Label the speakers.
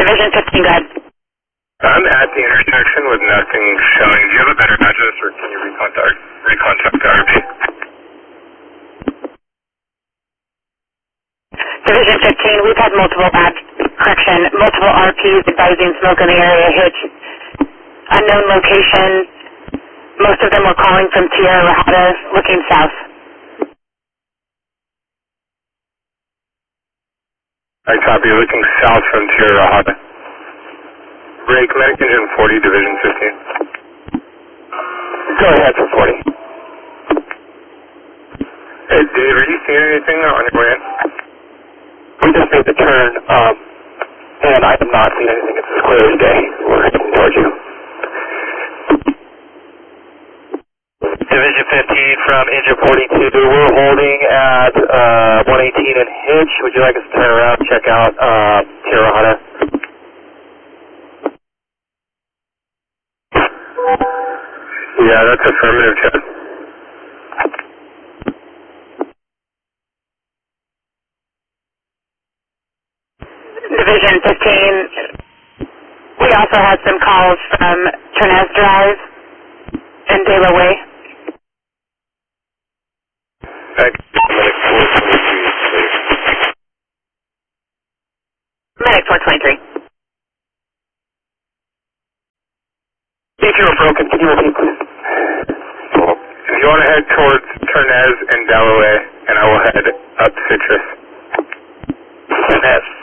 Speaker 1: Division 15, go ahead.
Speaker 2: I'm at the intersection with nothing showing. Do you have a better address, or can you recontact the RV?
Speaker 1: Division 15, we've had multiple RPs advising smoke in the area, hitch, unknown location. Most of them were calling from Tierra Rajada, looking south.
Speaker 2: I copy, looking south from Tierra Rajada. Break, medic engine 40, Division 15. Go ahead for 40. Hey, Dave, are you seeing anything on your way in?
Speaker 3: We just made the turn, and I am not seeing anything. It's as clear as day. We're heading towards you.
Speaker 4: Division 15 from engine 42. We're holding at 118 and hitch. Would you like us to turn around and check out Tierra Rajada?
Speaker 2: Yeah, that's affirmative, Chad.
Speaker 1: Division 15, we also had some calls from Ternez Drive and De La Way. Medic 423.
Speaker 3: Detail broken. Can you repeat, please?
Speaker 2: If you want to head towards Ternez and Delaware, and I will head up Citrus.
Speaker 4: Ternez.